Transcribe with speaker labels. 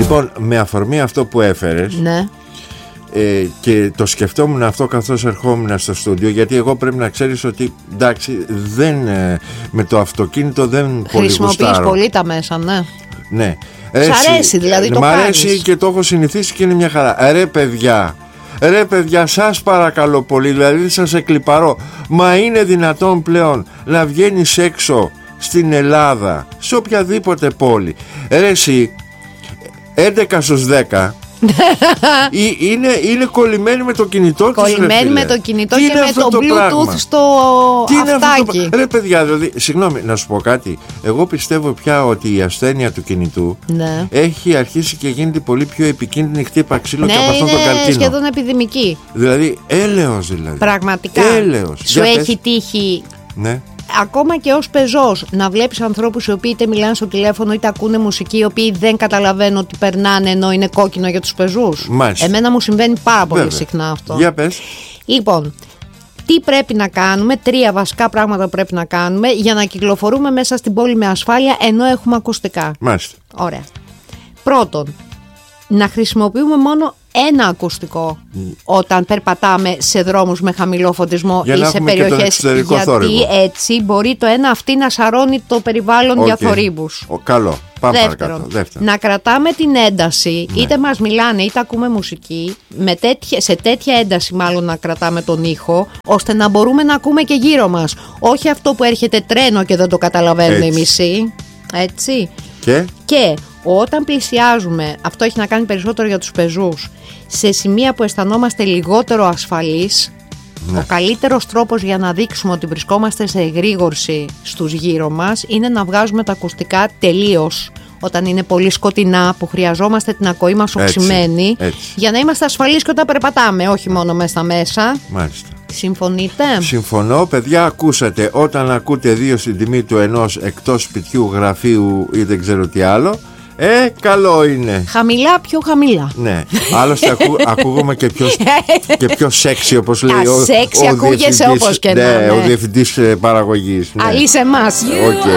Speaker 1: Λοιπόν, με αφορμή αυτό που έφερες,
Speaker 2: Ναι.
Speaker 1: Και το σκεφτόμουν αυτό καθώς ερχόμουν στο στούντιο, γιατί εγώ πρέπει να ξέρεις ότι εντάξει, με το αυτοκίνητο δεν πολύ γουστάρω.
Speaker 2: Χρησιμοποιείς πολύ τα μέσα, ναι.
Speaker 1: Ναι.
Speaker 2: Σ' αρέσει δηλαδή, το
Speaker 1: μ'
Speaker 2: κάνεις.
Speaker 1: αρέσει και το έχω συνηθίσει και είναι μια χαρά. Ρε παιδιά, σας παρακαλώ πολύ, δηλαδή σας εκλιπαρώ. Μα είναι δυνατόν πλέον να βγαίνεις έξω στην Ελλάδα, σε οποιαδήποτε πόλη, ρε εσύ, 11 στους 10 είναι κολλημένοι με το κινητό τους.
Speaker 2: Κολλημένοι με το κινητό και με το Bluetooth στο αυτάκι.
Speaker 1: Ρε παιδιά, δηλαδή, συγγνώμη να σου πω κάτι. Εγώ πιστεύω πια ότι η ασθένεια του κινητού, ναι, έχει αρχίσει και γίνεται πολύ πιο επικίνδυνη, χτύπα ξύλο, και από αυτόν τον καρκίνο.
Speaker 2: Ναι, είναι σχεδόν επιδημική.
Speaker 1: Δηλαδή, έλεος δηλαδή.
Speaker 2: Πραγματικά.
Speaker 1: Έλεος.
Speaker 2: Σου έχει τύχει, ναι, ακόμα και ως πεζός, να βλέπεις ανθρώπους οι οποίοι είτε μιλάνε στο τηλέφωνο είτε ακούνε μουσική, οι οποίοι δεν καταλαβαίνουν ότι περνάνε ενώ είναι κόκκινο για τους πεζούς?
Speaker 1: Μάλιστα.
Speaker 2: Εμένα μου συμβαίνει πάρα πολύ συχνά αυτό.
Speaker 1: Για πες.
Speaker 2: Λοιπόν, τι πρέπει να κάνουμε, 3 βασικά πράγματα που πρέπει να κάνουμε για να κυκλοφορούμε μέσα στην πόλη με ασφάλεια ενώ έχουμε ακουστικά.
Speaker 1: Μάλιστα.
Speaker 2: Ωραία. Πρώτον, να χρησιμοποιούμε μόνο ένα ακουστικό όταν περπατάμε σε δρόμους με χαμηλό φωτισμό ή σε περιοχές, γιατί έτσι μπορεί το ένα αυτή να σαρώνει το περιβάλλον για θορύβους.
Speaker 1: Καλό. Πάμε
Speaker 2: Δεύτερον, να κρατάμε την ένταση, είτε μας μιλάνε είτε ακούμε μουσική, σε τέτοια ένταση μάλλον να κρατάμε τον ήχο, ώστε να μπορούμε να ακούμε και γύρω μας. Όχι αυτό που έρχεται τρένο και δεν το καταλαβαίνουν οι μισοί. Έτσι. Και όταν πλησιάζουμε, αυτό έχει να κάνει περισσότερο για τους πεζούς, σε σημεία που αισθανόμαστε λιγότερο ασφαλείς, ο καλύτερος τρόπος για να δείξουμε ότι βρισκόμαστε σε εγρήγορση στους γύρω μας είναι να βγάζουμε τα ακουστικά τελείως όταν είναι πολύ σκοτεινά, που χρειαζόμαστε την ακοή μας οξυμένη, για να είμαστε ασφαλείς και όταν περπατάμε, όχι μόνο μέσα στα μέσα.
Speaker 1: Μάλιστα.
Speaker 2: Συμφωνείτε?
Speaker 1: Συμφωνώ, παιδιά, ακούσατε. Όταν ακούτε 2 στην τιμή του ενός εκτός σπιτιού, γραφείου ή δεν ξέρω τι άλλο, καλό είναι.
Speaker 2: Χαμηλά, πιο χαμηλά.
Speaker 1: Ναι, άλλωστε ακούγομαι και πιο σεξι, όπως λέει
Speaker 2: σεξι ακούγεσαι όπως και να.
Speaker 1: Ο διευθυντής παραγωγής.
Speaker 2: Αλή σε εμάς.